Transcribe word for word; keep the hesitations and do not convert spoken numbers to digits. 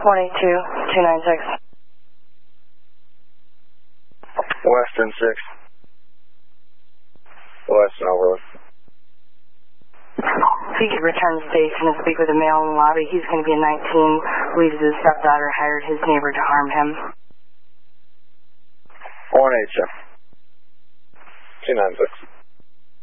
one eight two, two nine six. Western six. Western overload. If you could return to station and speak with a male in the lobby, he's going to be a nineteen, believes his stepdaughter hired his neighbor to harm him. one eight two, two nine six.